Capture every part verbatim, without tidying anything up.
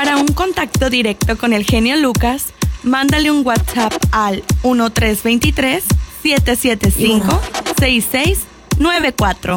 Para un contacto directo con el genio Lucas, mándale un WhatsApp al uno tres dos tres, siete siete cinco, seis seis nueve cuatro.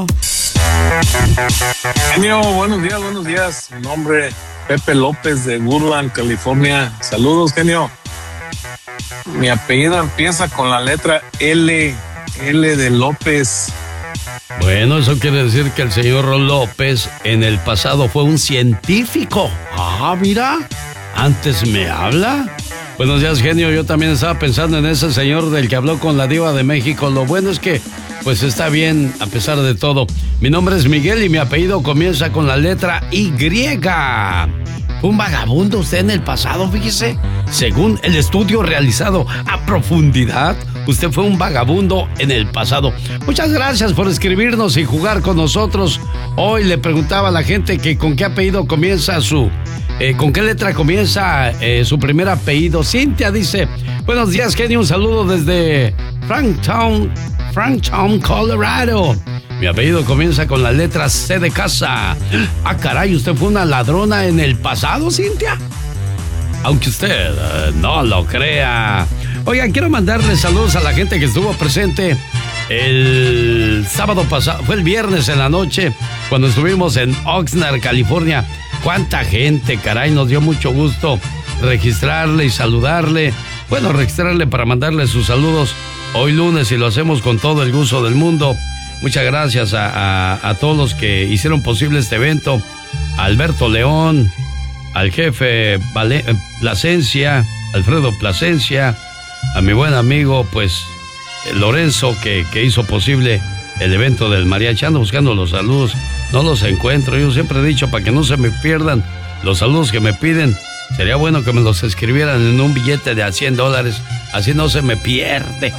Genio, buenos días, buenos días. Mi nombre es Pepe López de Woodland, California. Saludos, genio. Mi apellido empieza con la letra L, L de López. Bueno, eso quiere decir que el señor López en el pasado fue un científico. Ah, mira, antes me habla. Buenos días, genio. Yo también estaba pensando en ese señor del que habló con la diva de México. Lo bueno es que, pues, está bien a pesar de todo. Mi nombre es Miguel y mi apellido comienza con la letra Y. Fue un vagabundo usted en el pasado, fíjese. Según el estudio realizado a profundidad, usted fue un vagabundo en el pasado. Muchas gracias por escribirnos y jugar con nosotros. Hoy le preguntaba a la gente que con qué apellido comienza su... Eh, ¿Con qué letra comienza eh, su primer apellido? Cintia dice, buenos días, genio, un saludo desde Franktown, Franktown, Colorado. Mi apellido comienza con la letra C de casa. Ah, caray, ¿usted fue una ladrona en el pasado, Cintia? Aunque usted uh, no lo crea. Oigan, quiero mandarle saludos a la gente que estuvo presente el sábado pasado, fue el viernes en la noche, cuando estuvimos en Oxnard, California. Cuánta gente, caray, nos dio mucho gusto registrarle y saludarle. Bueno, registrarle para mandarle sus saludos hoy lunes y lo hacemos con todo el gusto del mundo. Muchas gracias a, a, a todos los que hicieron posible este evento. A Alberto León, al jefe Vale, Plasencia, Alfredo Plasencia, a mi buen amigo, pues, Lorenzo, que, que hizo posible el evento del mariachi. Ando buscando los saludos, no los encuentro. Yo siempre he dicho, para que no se me pierdan los saludos que me piden, sería bueno que me los escribieran en un billete de a cien dólares, así no se me pierde.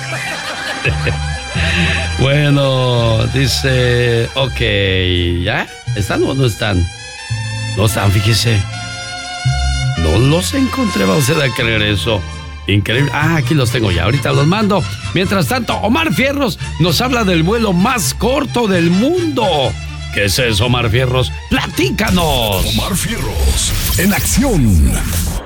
Bueno, dice, ok, ¿ya? ¿Están o no están? No están, fíjese. No los encontré, va usted a creer eso. Increíble. Ah, aquí los tengo ya, ahorita los mando. Mientras tanto, Omar Fierros nos habla del vuelo más corto del mundo. ¿Qué es eso, Omar Fierros? ¡Platícanos! Omar Fierros, en acción.